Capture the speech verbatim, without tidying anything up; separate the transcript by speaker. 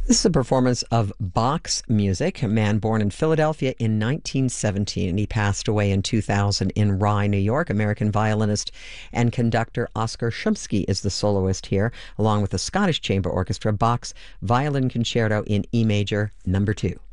Speaker 1: This is a performance of Bach's music, a man born in Philadelphia in nineteen seventeen, and he passed away in two thousand in Rye, New York. American violinist and conductor Oskar Shumsky is the soloist here, along with the Scottish Chamber Orchestra, Bach's Violin Concerto in E major, number two.